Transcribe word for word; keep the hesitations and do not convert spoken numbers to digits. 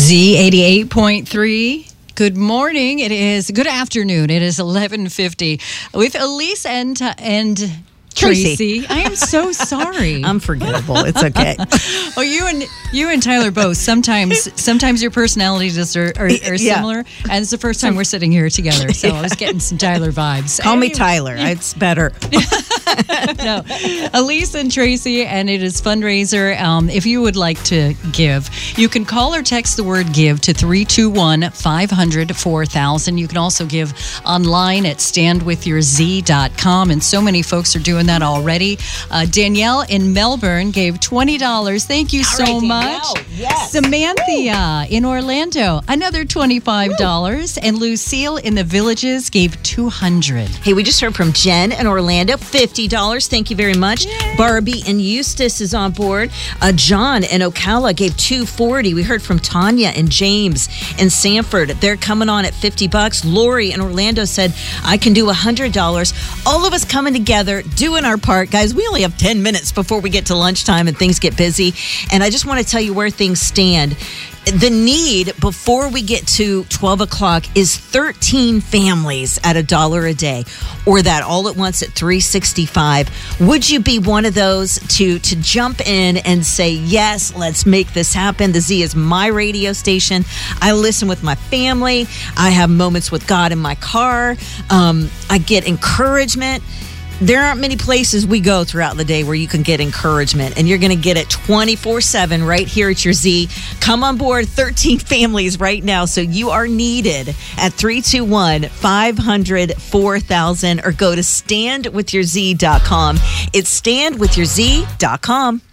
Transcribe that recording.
Z eighty-eight point three. Good morning. It is good afternoon. It is eleven fifty with Elise and and Tracy. Tracy. I am so sorry. I'm forgettable. It's okay. Oh, you and you and Tyler both. Sometimes, sometimes your personalities are, are, are Yeah. similar, and it's the first time we're sitting here together. So I was getting some Tyler vibes. Call me Anyway. Tyler. It's better. No, Elise and Tracy, and it is fundraiser. Um, if you would like to give, you can call or text the word give to three two one, five hundred, four thousand. You can also give online at stand with your z dot com, and so many folks are doing that already. Uh, Danielle in Melbourne gave twenty dollars. Thank you so right, much. Danielle. Yes. Samantha in Orlando, another twenty-five dollars. And Lucille in the Villages gave two hundred dollars. Hey, we just heard from Jen in Orlando, fifty dollars. Thank you very much. Yay. Barbie in Eustis is on board. Uh, John in Ocala gave two hundred forty dollars. We heard from Tanya and James in Sanford. They're coming on at fifty bucks. Lori in Orlando said, I can do one hundred dollars. All of us coming together, doing our part. Guys, we only have ten minutes before we get to lunchtime and things get busy. And I just want to tell you where things stand. The need before we get to twelve o'clock is thirteen families at a dollar a day, or that all at once at three sixty-five. Would you be one of those to to jump in and say, yes, let's make this happen? The Z is my radio station. I listen with my family. I have moments with God in my car. Um, I get encouragement. There aren't many places we go throughout the day where you can get encouragement, and you're going to get it twenty-four seven right here at your Z. Come on board, thirteen families right now, so you are needed at three two one, five hundred, four thousand, or go to stand with your z dot com. It's stand with your z dot com.